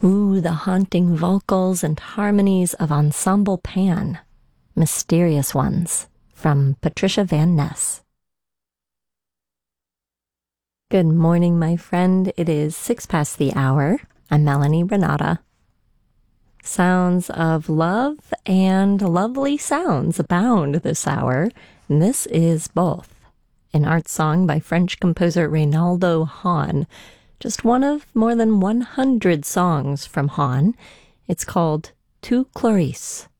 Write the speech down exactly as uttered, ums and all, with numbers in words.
Ooh, the haunting vocals and harmonies of Ensemble Pan, Mysterious Ones, from Patricia Van Ness. Good morning, my friend. It is six past the hour. I'm Melanie Renata. Sounds of love and lovely sounds abound this hour, and this is both an art song by French composer Reynaldo Hahn, just one of more than one hundred songs from Hahn. It's called Tu Clarice.